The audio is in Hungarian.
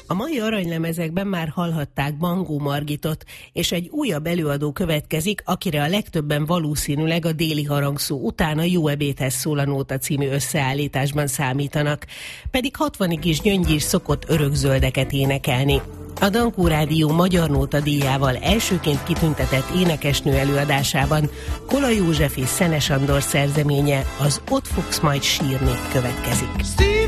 A mai aranylemezekben már hallhatták Bangó Margitot, és egy újabb előadó következik, akire a legtöbben valószínűleg a Déli harangszó után a Jó ebédhez szól a nóta című összeállításban számítanak, pedig 60-ig is Gyöngyis szokott örökzöldeket énekelni. A Dankó Rádió Magyar Nóta díjával elsőként kitüntetett énekesnő előadásában Kola József és Szenes Andor szerzeménye, az Ott fogsz majd sírni következik.